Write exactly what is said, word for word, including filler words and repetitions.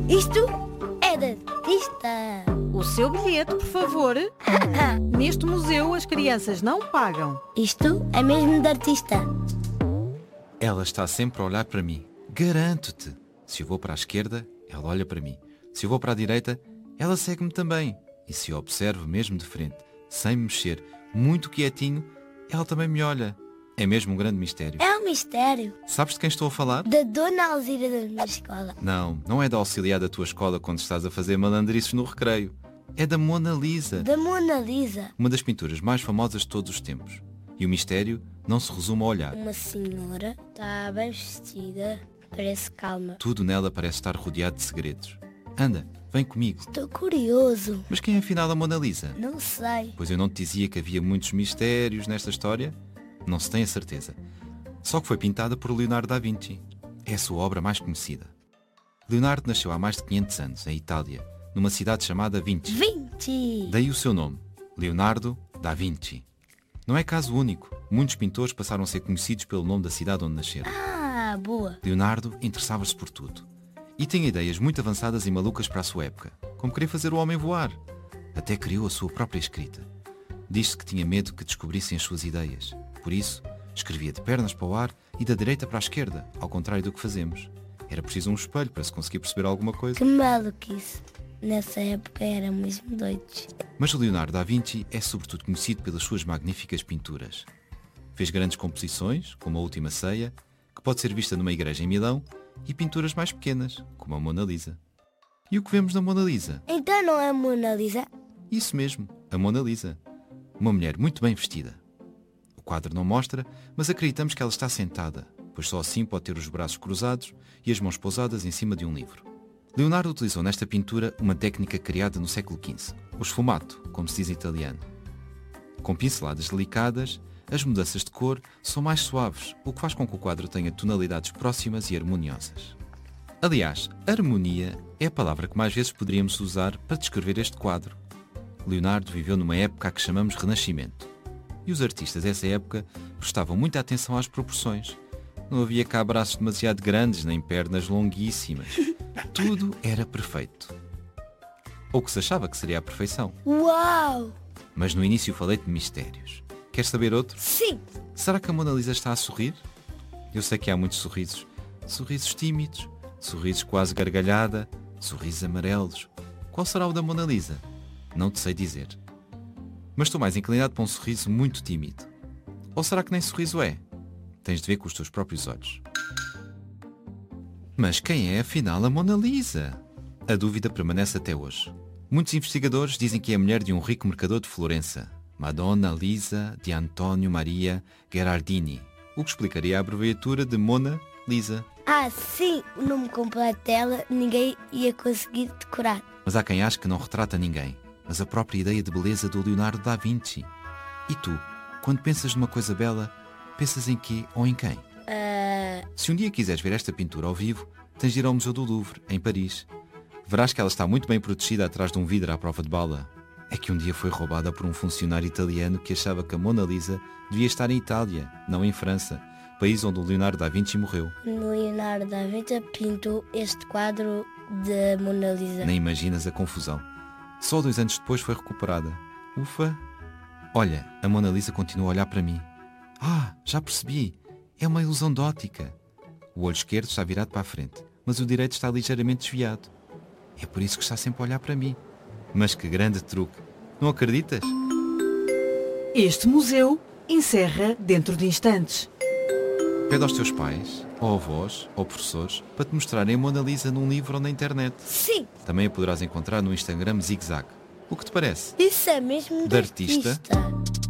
Isto é de artista. O seu bilhete, por favor. Neste museu as crianças não pagam. Isto é mesmo de artista. Ela está sempre a olhar para mim. Garanto-te. Se eu vou para a esquerda, ela olha para mim. Se eu vou para a direita, ela segue-me também. E se eu observo mesmo de frente, sem me mexer, muito quietinho, ela também me olha. É mesmo um grande mistério. É um mistério. Sabes de quem estou a falar? Da Dona Alzira da minha escola. Não, não é da auxiliar da tua escola quando estás a fazer malandrices no recreio. É da Mona Lisa. Da Mona Lisa. Uma das pinturas mais famosas de todos os tempos. E o mistério não se resume a olhar. Uma senhora está bem vestida, parece calma. Tudo nela parece estar rodeado de segredos. Anda, vem comigo. Estou curioso. Mas quem é afinal a Mona Lisa? Não sei. Pois eu não te dizia que havia muitos mistérios nesta história? Não se tem a certeza. Só que foi pintada por Leonardo da Vinci. É a sua obra mais conhecida. Leonardo nasceu há mais de quinhentos anos, em Itália, numa cidade chamada Vinci. Vinci! Daí o seu nome, Leonardo da Vinci. Não é caso único. Muitos pintores passaram a ser conhecidos pelo nome da cidade onde nasceram. Ah, boa. Leonardo interessava-se por tudo. E tinha ideias muito avançadas e malucas para a sua época, como querer fazer o homem voar. Até criou a sua própria escrita. Diz-se que tinha medo que descobrissem as suas ideias. Por isso, escrevia de pernas para o ar e da direita para a esquerda, ao contrário do que fazemos. Era preciso um espelho para se conseguir perceber alguma coisa. Que maluquice. Nessa época éramos doidos. Mas o Leonardo da Vinci é sobretudo conhecido pelas suas magníficas pinturas. Fez grandes composições, como a Última Ceia, que pode ser vista numa igreja em Milão, e pinturas mais pequenas, como a Mona Lisa. E o que vemos na Mona Lisa? Então não é Mona Lisa? Isso mesmo, a Mona Lisa. Uma mulher muito bem vestida. O quadro não mostra, mas acreditamos que ela está sentada, pois só assim pode ter os braços cruzados e as mãos pousadas em cima de um livro. Leonardo utilizou nesta pintura uma técnica criada no século quinze, o sfumato, como se diz em italiano. Com pinceladas delicadas, as mudanças de cor são mais suaves, o que faz com que o quadro tenha tonalidades próximas e harmoniosas. Aliás, harmonia é a palavra que mais vezes poderíamos usar para descrever este quadro. Leonardo viveu numa época a que chamamos Renascimento. E os artistas dessa época prestavam muita atenção às proporções. Não havia cá braços demasiado grandes, nem pernas longuíssimas. Tudo era perfeito. Ou que se achava que seria a perfeição. Uau! Mas no início falei de mistérios. Queres saber outro? Sim! Será que a Mona Lisa está a sorrir? Eu sei que há muitos sorrisos. Sorrisos tímidos, sorrisos quase gargalhada, sorrisos amarelos. Qual será o da Mona Lisa? Não te sei dizer. Mas estou mais inclinado para um sorriso muito tímido. Ou será que nem sorriso é? Tens de ver com os teus próprios olhos. Mas quem é afinal a Mona Lisa? A dúvida permanece até hoje. Muitos investigadores dizem que é a mulher de um rico mercador de Florença, Madonna Lisa de Antonio Maria Gherardini, o que explicaria a abreviatura de Mona Lisa. Ah, sim! O nome completo dela ninguém ia conseguir decorar. Mas há quem ache que não retrata ninguém, mas a própria ideia de beleza do Leonardo da Vinci. E tu, quando pensas numa coisa bela, pensas em quê ou em quem? Uh... Se um dia quiseres ver esta pintura ao vivo, tens de ir ao Museu do Louvre, em Paris. Verás que ela está muito bem protegida atrás de um vidro à prova de bala. É que um dia foi roubada por um funcionário italiano que achava que a Mona Lisa devia estar em Itália, não em França, país onde o Leonardo da Vinci morreu. Leonardo da Vinci pintou este quadro da Mona Lisa. Nem imaginas a confusão. Só dois anos depois foi recuperada. Ufa! Olha, a Mona Lisa continua a olhar para mim. Ah, já percebi. É uma ilusão de ótica. O olho esquerdo está virado para a frente, mas o direito está ligeiramente desviado. É por isso que está sempre a olhar para mim. Mas que grande truque. Não acreditas? Este museu encerra dentro de instantes. Pede aos teus pais, ou avós, ou professores, para te mostrarem a Mona Lisa num livro ou na internet. Sim! Também a poderás encontrar no Instagram Zig Zag. O que te parece? Isso é mesmo De artista? artista.